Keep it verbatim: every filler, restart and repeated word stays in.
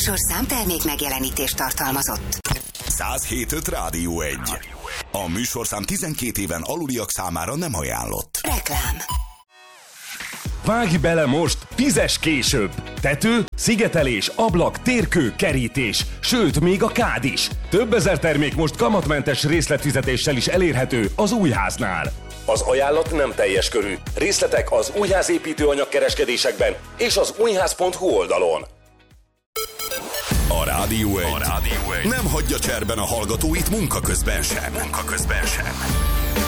műsorszám termék megjelenítést tartalmazott. száz hét öt Rádió egy. A műsorszám tizenkét éven aluliak számára nem ajánlott. Reklám. Vágj bele most, fizes később! Tető, szigetelés, ablak, térkő, kerítés, sőt, még a kád is. Több ezer termék most kamatmentes részletfizetéssel is elérhető az Újháznál. Az ajánlat nem teljes körű. Részletek az Újház építőanyag kereskedésekben és az újház pont hu oldalon. A Rádió egy, a Rádió egy nem hagyja cserben a hallgatóit munka közben sem. Munka közben sem.